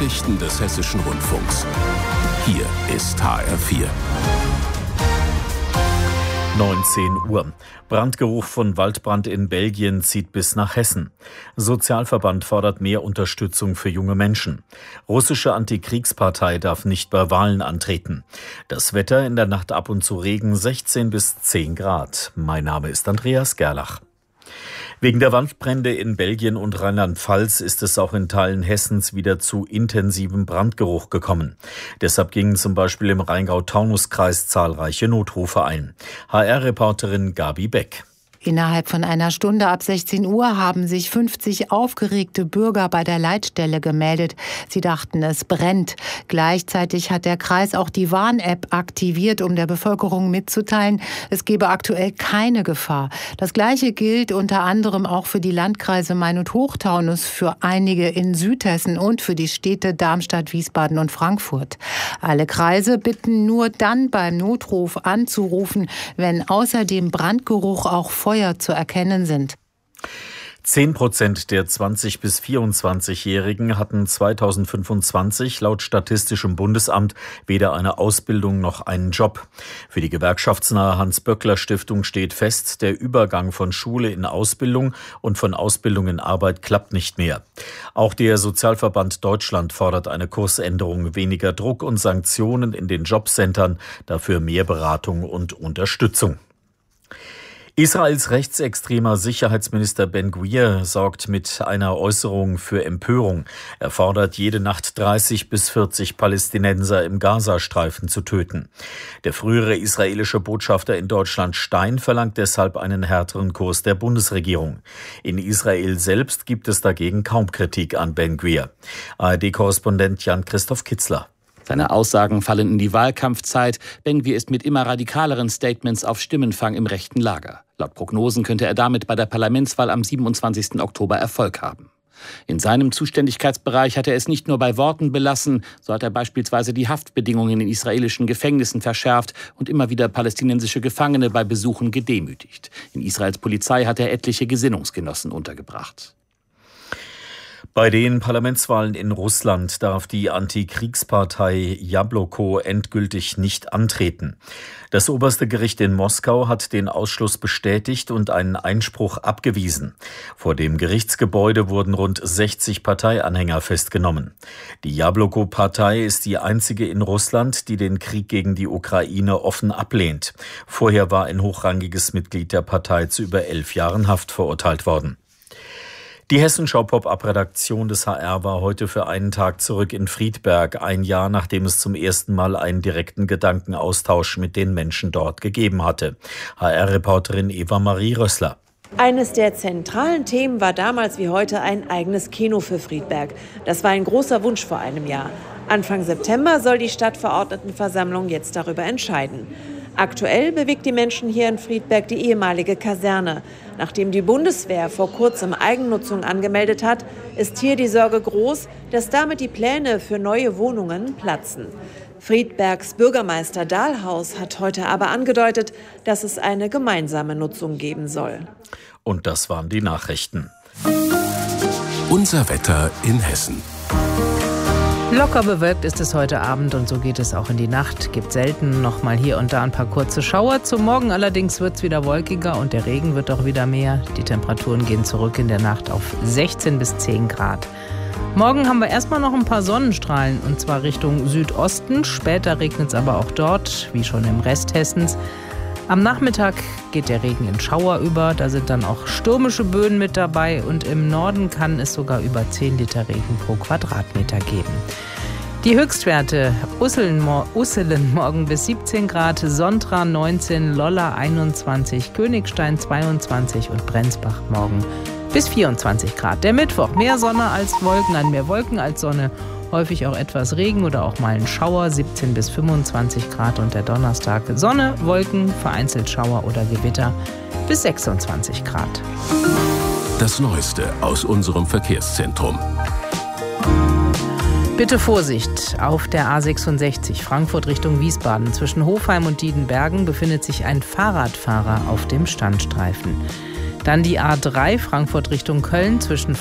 Nachrichten des Hessischen Rundfunks. Hier ist HR4. 19 Uhr. Brandgeruch von Waldbrand in Belgien zieht bis nach Hessen. Sozialverband fordert mehr Unterstützung für junge Menschen. Russische Antikriegspartei darf nicht bei Wahlen antreten. Das Wetter in der Nacht ab und zu Regen, 16 bis 10 Grad. Mein Name ist Andreas Gerlach. Wegen der Waldbrände in Belgien und Rheinland-Pfalz ist es auch in Teilen Hessens wieder zu intensivem Brandgeruch gekommen. Deshalb gingen zum Beispiel im Rheingau-Taunus-Kreis zahlreiche Notrufe ein. HR-Reporterin Gabi Beck. Innerhalb von einer Stunde ab 16 Uhr haben sich 50 aufgeregte Bürger bei der Leitstelle gemeldet. Sie dachten, es brennt. Gleichzeitig hat der Kreis auch die Warn-App aktiviert, um der Bevölkerung mitzuteilen, es gebe aktuell keine Gefahr. Das Gleiche gilt unter anderem auch für die Landkreise Main- und Hochtaunus, für einige in Südhessen und für die Städte Darmstadt, Wiesbaden und Frankfurt. Alle Kreise bitten nur dann beim Notruf anzurufen, wenn außer dem Brandgeruch auch Feuer zu erkennen sind. 10% der 20- bis 24-Jährigen hatten 2025 laut Statistischem Bundesamt weder eine Ausbildung noch einen Job. Für die gewerkschaftsnahe Hans-Böckler-Stiftung steht fest, der Übergang von Schule in Ausbildung und von Ausbildung in Arbeit klappt nicht mehr. Auch der Sozialverband Deutschland fordert eine Kursänderung, weniger Druck und Sanktionen in den Jobcentern, dafür mehr Beratung und Unterstützung. Israels rechtsextremer Sicherheitsminister Ben-Gvir sorgt mit einer Äußerung für Empörung. Er fordert, jede Nacht 30 bis 40 Palästinenser im Gazastreifen zu töten. Der frühere israelische Botschafter in Deutschland Stein verlangt deshalb einen härteren Kurs der Bundesregierung. In Israel selbst gibt es dagegen kaum Kritik an Ben-Gvir. ARD-Korrespondent Jan-Christoph Kitzler. Seine Aussagen fallen in die Wahlkampfzeit. Ben-Gvir ist mit immer radikaleren Statements auf Stimmenfang im rechten Lager. Laut Prognosen könnte er damit bei der Parlamentswahl am 27. Oktober Erfolg haben. In seinem Zuständigkeitsbereich hat er es nicht nur bei Worten belassen, so hat er beispielsweise die Haftbedingungen in israelischen Gefängnissen verschärft und immer wieder palästinensische Gefangene bei Besuchen gedemütigt. In Israels Polizei hat er etliche Gesinnungsgenossen untergebracht. Bei den Parlamentswahlen in Russland darf die Antikriegspartei Jabloko endgültig nicht antreten. Das oberste Gericht in Moskau hat den Ausschluss bestätigt und einen Einspruch abgewiesen. Vor dem Gerichtsgebäude wurden rund 60 Parteianhänger festgenommen. Die Jabloko-Partei ist die einzige in Russland, die den Krieg gegen die Ukraine offen ablehnt. Vorher war ein hochrangiges Mitglied der Partei zu über 11 Jahren Haft verurteilt worden. Die Hessenschau-Pop-Up-Redaktion des HR war heute für einen Tag zurück in Friedberg, ein Jahr nachdem es zum ersten Mal einen direkten Gedankenaustausch mit den Menschen dort gegeben hatte. HR-Reporterin Eva-Marie Rössler. Eines der zentralen Themen war damals wie heute ein eigenes Kino für Friedberg. Das war ein großer Wunsch vor einem Jahr. Anfang September soll die Stadtverordnetenversammlung jetzt darüber entscheiden. Aktuell bewegt die Menschen hier in Friedberg die ehemalige Kaserne. Nachdem die Bundeswehr vor kurzem Eigennutzung angemeldet hat, ist hier die Sorge groß, dass damit die Pläne für neue Wohnungen platzen. Friedbergs Bürgermeister Dahlhaus hat heute aber angedeutet, dass es eine gemeinsame Nutzung geben soll. Und das waren die Nachrichten. Unser Wetter in Hessen. Locker bewölkt ist es heute Abend und so geht es auch in die Nacht. Gibt selten noch mal hier und da ein paar kurze Schauer. Zum Morgen allerdings wird es wieder wolkiger und der Regen wird auch wieder mehr. Die Temperaturen gehen zurück in der Nacht auf 16 bis 10 Grad. Morgen haben wir erstmal noch ein paar Sonnenstrahlen und zwar Richtung Südosten. Später regnet es aber auch dort, wie schon im Rest Hessens. Am Nachmittag geht der Regen in Schauer über, da sind dann auch stürmische Böen mit dabei und im Norden kann es sogar über 10 Liter Regen pro Quadratmeter geben. Die Höchstwerte: Usselen morgen bis 17 Grad, Sontra 19, Lolla 21, Königstein 22 und Brenzbach morgen bis 24 Grad. Der Mittwoch: mehr Sonne als Wolken, mehr Wolken als Sonne. Häufig auch etwas Regen oder auch mal ein Schauer, 17 bis 25 Grad. Und der Donnerstag: Sonne, Wolken, vereinzelt Schauer oder Gewitter bis 26 Grad. Das Neueste aus unserem Verkehrszentrum. Bitte Vorsicht, auf der A66 Frankfurt Richtung Wiesbaden zwischen Hofheim und Diedenbergen befindet sich ein Fahrradfahrer auf dem Standstreifen. Dann die A3 Frankfurt Richtung Köln zwischen